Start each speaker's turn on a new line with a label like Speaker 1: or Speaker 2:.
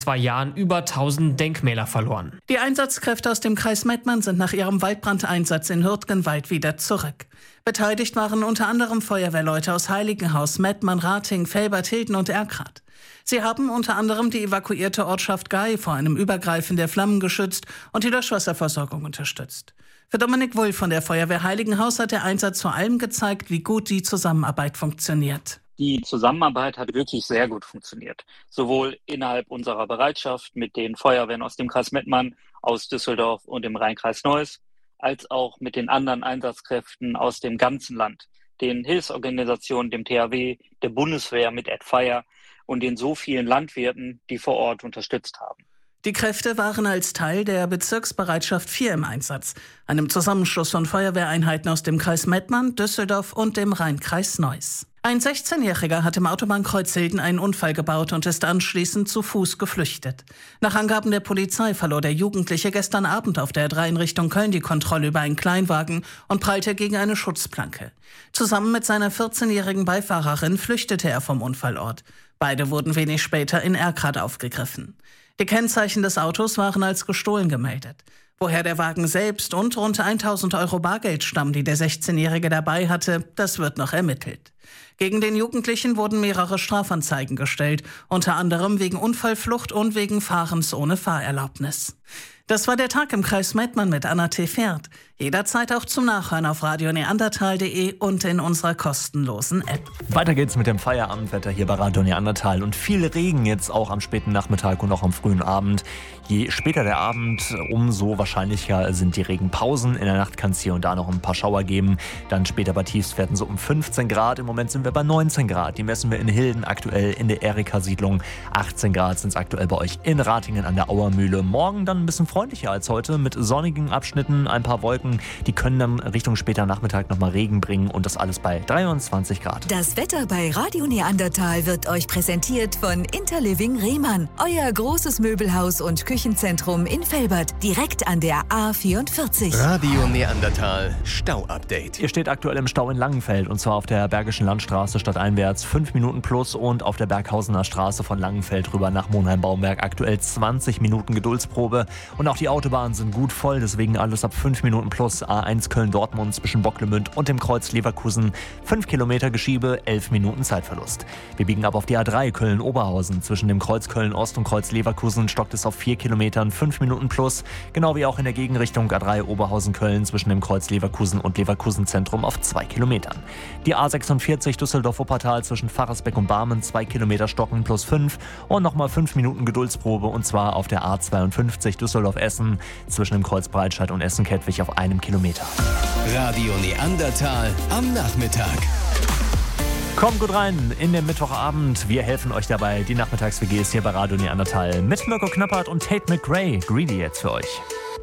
Speaker 1: 2 Jahren über 1000 Denkmäler verloren.
Speaker 2: Die Einsatzkräfte aus dem Kreis Mettmann sind nach ihrem Waldbrandeinsatz in Hürtgenwald wieder zurück. Beteiligt waren unter anderem Feuerwehrleute aus Heiligenhaus, Mettmann, Rating, Velbert, Hilden und Erkrath. Sie haben unter anderem die evakuierte Ortschaft Gail vor einem Übergreifen der Flammen geschützt und die Löschwasserversorgung unterstützt. Für Dominik Wulff von der Feuerwehr Heiligenhaus hat der Einsatz vor allem gezeigt, wie gut die Zusammenarbeit funktioniert.
Speaker 3: Die Zusammenarbeit hat wirklich sehr gut funktioniert. Sowohl innerhalb unserer Bereitschaft mit den Feuerwehren aus dem Kreis Mettmann, aus Düsseldorf und dem Rhein-Kreis Neuss, als auch mit den anderen Einsatzkräften aus dem ganzen Land, den Hilfsorganisationen, dem THW, der Bundeswehr mit AdFire und den so vielen Landwirten, die vor Ort unterstützt haben.
Speaker 2: Die Kräfte waren als Teil der Bezirksbereitschaft 4 im Einsatz, einem Zusammenschluss von Feuerwehreinheiten aus dem Kreis Mettmann, Düsseldorf und dem Rhein-Kreis Neuss. Ein 16-Jähriger hat im Autobahnkreuz Hilden einen Unfall gebaut und ist anschließend zu Fuß geflüchtet. Nach Angaben der Polizei verlor der Jugendliche gestern Abend auf der A3 in Richtung Köln die Kontrolle über einen Kleinwagen und prallte gegen eine Schutzplanke. Zusammen mit seiner 14-jährigen Beifahrerin flüchtete er vom Unfallort. Beide wurden wenig später in Erkrath aufgegriffen. Die Kennzeichen des Autos waren als gestohlen gemeldet. Woher der Wagen selbst und rund 1.000 € Bargeld stammen, die der 16-Jährige dabei hatte, das wird noch ermittelt. Gegen den Jugendlichen wurden mehrere Strafanzeigen gestellt, unter anderem wegen Unfallflucht und wegen Fahrens ohne Fahrerlaubnis. Das war der Tag im Kreis Mettmann mit Anna T. Fährt. Jederzeit auch zum Nachhören auf radioneandertal.de und in unserer kostenlosen App.
Speaker 4: Weiter geht's mit dem Feierabendwetter hier bei Radio Neandertal und viel Regen jetzt auch am späten Nachmittag und auch am frühen Abend. Je später der Abend, umso wahrscheinlicher sind die Regenpausen. In der Nacht kann es hier und da noch ein paar Schauer geben. Dann später bei Tiefstwerten so um 15 Grad. Im Moment sind wir bei 19 Grad. Die messen wir in Hilden aktuell in der Erika-Siedlung. 18 Grad sind es aktuell bei euch in Ratingen an der Auermühle. Morgen dann ein bisschen freundlicher als heute mit sonnigen Abschnitten, ein paar Wolken. Die können dann Richtung später Nachmittag nochmal Regen bringen und das alles bei 23 Grad.
Speaker 5: Das Wetter bei Radio Neandertal wird euch präsentiert von Interliving Rehmann. Euer großes Möbelhaus und Küchenzentrum in Velbert, direkt an der A44.
Speaker 6: Radio Neandertal Stau-Update.
Speaker 4: Ihr steht aktuell im Stau in Langenfeld und zwar auf der Bergischen Landstraße stadteinwärts 5 Minuten plus und auf der Berghausener Straße von Langenfeld rüber nach Monheim-Baumberg aktuell 20 Minuten Geduldsprobe. Und auch die Autobahnen sind gut voll, deswegen alles ab 5 Minuten plus. A1 Köln-Dortmund zwischen Bocklemünd und dem Kreuz Leverkusen. 5 Kilometer Geschiebe, 11 Minuten Zeitverlust. Wir biegen ab auf die A3 Köln-Oberhausen. Zwischen dem Kreuz Köln-Ost und Kreuz Leverkusen stockt es auf 4 Kilometern, 5 Minuten plus. Genau wie auch in der Gegenrichtung A3 Oberhausen-Köln zwischen dem Kreuz Leverkusen und Leverkusen-Zentrum auf 2 Kilometern. Die A46 Düsseldorf-Wuppertal zwischen Pfarrersbeck und Barmen 2 Kilometer stocken plus 5 und nochmal 5 Minuten Geduldsprobe und zwar auf der A52 Düsseldorf-Essen zwischen dem Kreuz Breitscheid und Essen-Kettwig auf 1 Kilometer.
Speaker 6: Radio Neandertal am Nachmittag.
Speaker 4: Kommt gut rein in den Mittwochabend. Wir helfen euch dabei. Die Nachmittags-WG ist hier bei Radio Neandertal mit Mirko Knappert und Tate McRae. Greedy jetzt für euch.